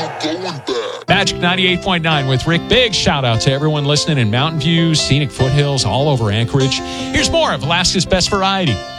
Magic 98.9 with Rick. Big shout out to everyone listening in Mountain View, scenic foothills all over Anchorage. Here's more of Alaska's Best Variety.